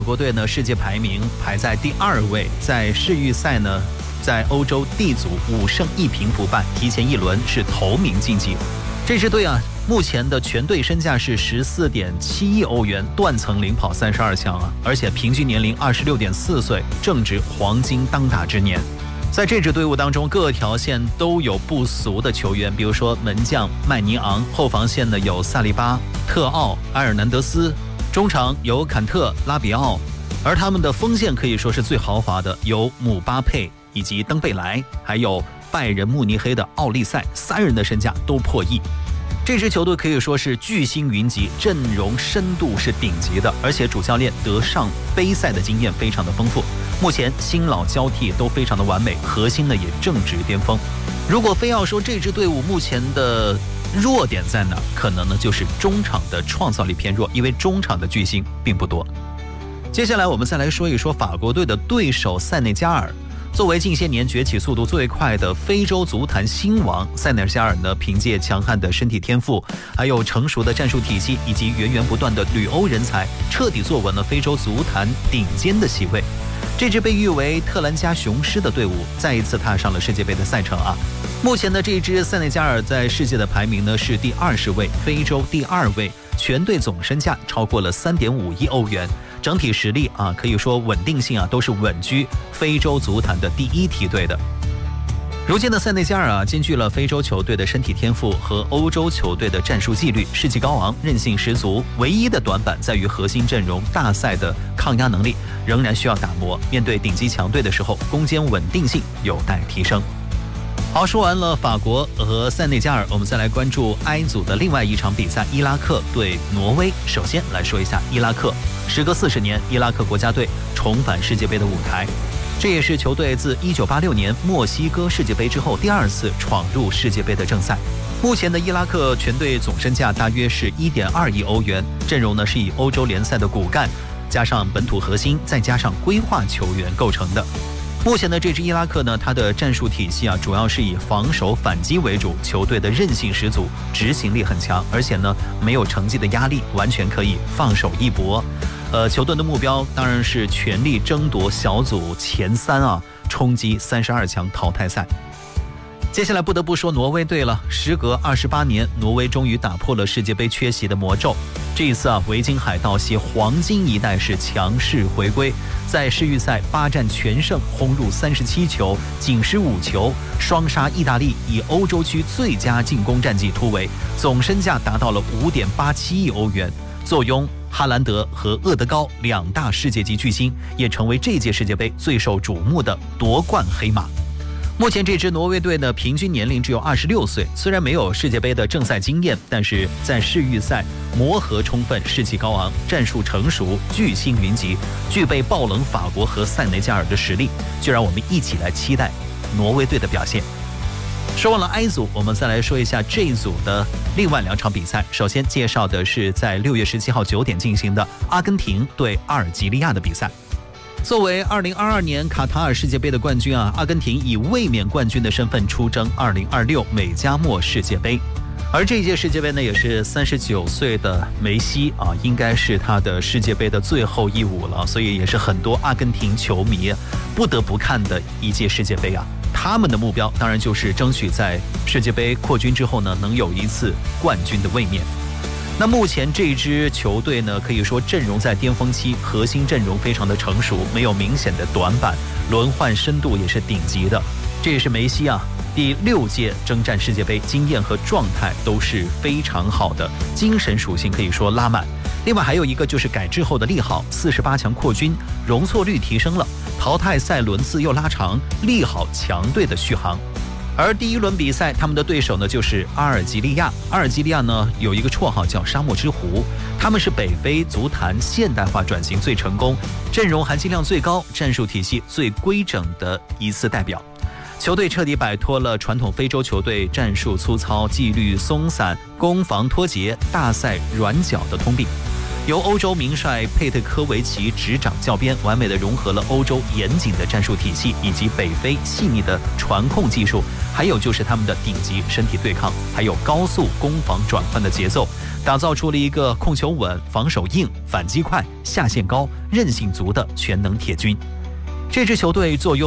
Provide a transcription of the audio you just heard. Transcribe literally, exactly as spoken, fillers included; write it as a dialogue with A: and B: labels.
A: 国队呢世界排名排在第二位，在世预赛呢，在欧洲 D 组五胜一平不败，提前一轮是头名晋级。这支队啊，目前的全队身价是十四点七亿欧元，断层领跑三十二强啊，而且平均年龄二十六点四岁，正值黄金当打之年。在这支队伍当中，各条线都有不俗的球员，比如说门将麦尼昂，后防线呢有萨利巴、特奥、埃尔南德斯，中场有坎特、拉比奥，而他们的锋线可以说是最豪华的，有姆巴佩以及登贝莱，还有拜仁慕尼黑的奥利塞，三人的身价都破亿。这支球队可以说是巨星云集，阵容深度是顶级的，而且主教练德尚杯赛的经验非常的丰富。目前新老交替都非常的完美，核心呢也正值巅峰。如果非要说这支队伍目前的弱点在哪，可能呢就是中场的创造力偏弱，因为中场的巨星并不多。接下来我们再来说一说法国队的对手塞内加尔。作为近些年崛起速度最快的非洲足坛新王，塞内加尔呢，凭借强悍的身体天赋，还有成熟的战术体系以及源源不断的旅欧人才，彻底坐稳了非洲足坛顶尖的席位。这支被誉为特兰加雄狮的队伍，再一次踏上了世界杯的赛程啊！目前的这支塞内加尔在世界的排名呢是第二十位，非洲第二位，全队总身价超过了三点五亿欧元。整体实力啊，可以说稳定性啊，都是稳居非洲足坛的第一梯队的。如今的塞内加尔啊，兼具了非洲球队的身体天赋和欧洲球队的战术纪律，士气高昂，韧性十足。唯一的短板在于核心阵容大赛的抗压能力仍然需要打磨。面对顶级强队的时候，攻坚稳定性有待提升。好，说完了法国和塞内加尔，我们再来关注 I 组的另外一场比赛，伊拉克对挪威。首先来说一下伊拉克，时隔四十年，伊拉克国家队重返世界杯的舞台，这也是球队自一九八六年墨西哥世界杯之后第二次闯入世界杯的正赛。目前的伊拉克全队总身价大约是一点二亿欧元，阵容呢是以欧洲联赛的骨干加上本土核心，再加上规划球员构成的。目前的这支伊拉克呢，它的战术体系啊，主要是以防守反击为主，球队的韧性十足，执行力很强，而且呢没有成绩的压力，完全可以放手一搏。呃，球队的目标当然是全力争夺小组前三啊，冲击三十二强淘汰赛。接下来不得不说挪威队了，时隔二十八年，挪威终于打破了世界杯缺席的魔咒。这一次啊，维京海盗携黄金一代是强势回归，在世预赛八战全胜，轰入三十七球，仅失五球，双杀意大利，以欧洲区最佳进攻战绩突围，总身价达到了五点八七亿欧元，坐拥哈兰德和厄德高两大世界级巨星，也成为这届世界杯最受瞩目的夺冠黑马。目前这支挪威队的平均年龄只有二十六岁，虽然没有世界杯的正赛经验，但是在世预赛磨合充分，士气高昂，战术成熟，巨星云集，具备爆冷法国和塞内加尔的实力。就让我们一起来期待挪威队的表现。说完了 I 组，我们再来说一下 J 组的另外两场比赛。首先介绍的是在六月十七号九点进行的阿根廷对阿尔及利亚的比赛。作为二零二二年卡塔尔世界杯的冠军啊，阿根廷以卫冕冠军的身份出征二零二六美加墨世界杯。而这一届世界杯呢，也是三十九岁的梅西啊，应该是他的世界杯的最后一舞了，所以也是很多阿根廷球迷不得不看的一届世界杯啊。他们的目标当然就是争取在世界杯扩军之后呢，能有一次冠军的卫冕。那目前这支球队呢，可以说阵容在巅峰期，核心阵容非常的成熟，没有明显的短板，轮换深度也是顶级的。这也是梅西啊第六届征战世界杯，经验和状态都是非常好的，精神属性可以说拉满。另外还有一个就是改制后的利好，四十八强扩军，容错率提升了，淘汰赛轮次又拉长，利好强队的续航。而第一轮比赛，他们的对手呢就是阿尔及利亚。阿尔及利亚呢有一个绰号叫沙漠之狐，他们是北非足坛现代化转型最成功、阵容含金量最高、战术体系最规整的一次代表。球队彻底摆脱了传统非洲球队战术粗糙、纪律松散、攻防脱节、大赛软脚的通病。由欧洲名帅佩特科维奇执掌教鞭，完美的融合了欧洲严谨的战术体系以及北非细腻的传控技术，还有就是他们的顶级身体对抗，还有高速攻防转换的节奏， 打造出了一个控球稳、防守硬、反击快、下限高、韧性足的全能铁军。这支球队坐拥